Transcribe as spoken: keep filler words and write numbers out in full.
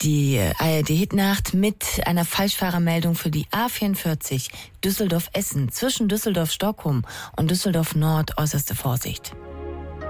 Die A R D-Hitnacht mit einer Falschfahrermeldung für die A vierundvierzig Düsseldorf-Essen zwischen Düsseldorf-Stockholm und Düsseldorf-Nord äußerste Vorsicht.